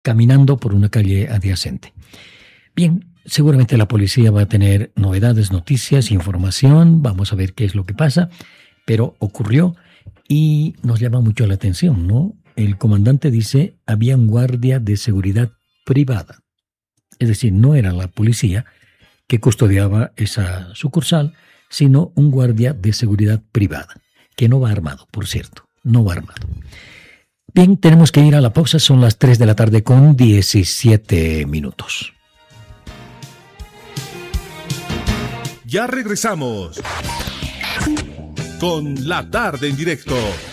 caminando por una calle adyacente. Bien, seguramente la policía va a tener novedades, noticias, información, vamos a ver qué es lo que pasa, pero ocurrió y nos llama mucho la atención, ¿no? El comandante dice, había un guardia de seguridad privada, es decir, no era la policía que custodiaba esa sucursal, sino un guardia de seguridad privada, que no va armado, por cierto, no va armado. Bien, tenemos que ir a la pausa, son las 3 de la tarde con 17 minutos. Ya regresamos con La Tarde en Directo